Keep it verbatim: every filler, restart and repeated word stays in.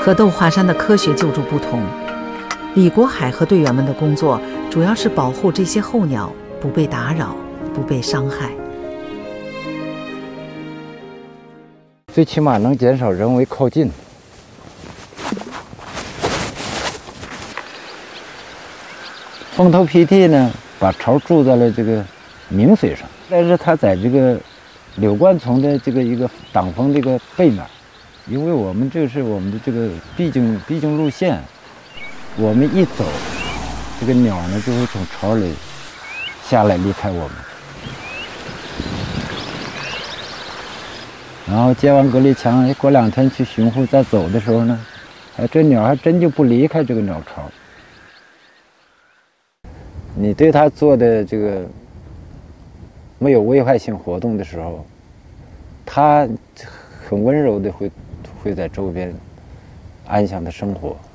和窦华山的科学救助不同，李国海和队员们的工作主要是保护这些候鸟不被打扰，不被伤害。 最起码能减少人为靠近。蜂头皮涕呢，把巢筑在了这个鸣髓上，但是它在这个柳冠丛的这个一个挡风这个背面，因为我们这是我们的这个必经必经路线，我们一走，这个鸟呢就会从巢里下来离开我们。然后接完隔离墙，过两天去巡护再走的时候呢，哎，这鸟还真就不离开这个鸟巢。你对它做的这个没有危害性活动的时候，它很温柔的会会在周边安详的生活。